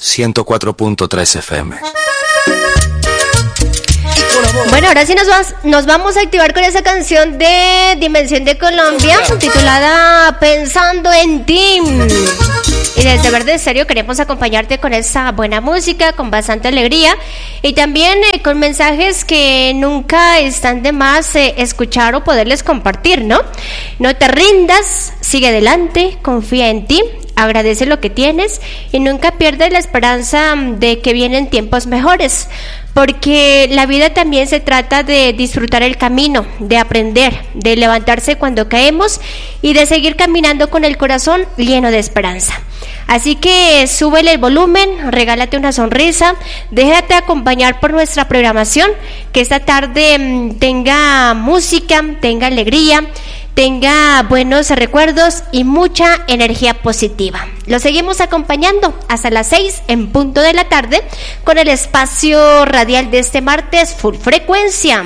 104.3 FM. Bueno, ahora sí nos vamos a activar con esa canción de Dimensión de Colombia, titulada Pensando en Ti. Y desde Verde Estéreo queremos acompañarte con esa buena música, con bastante alegría y también con mensajes que nunca están de más escuchar o poderles compartir, ¿no? No te rindas, sigue adelante, confía en ti, agradece lo que tienes y nunca pierdas la esperanza de que vienen tiempos mejores, porque la vida también se trata de disfrutar el camino, de aprender, de levantarse cuando caemos y de seguir caminando con el corazón lleno de esperanza. Así que súbele el volumen, regálate una sonrisa, déjate acompañar por nuestra programación, que esta tarde tenga música, tenga alegría, tenga buenos recuerdos y mucha energía positiva. Lo seguimos acompañando hasta las 6 en punto de la tarde con el espacio radial de este martes Full Frecuencia.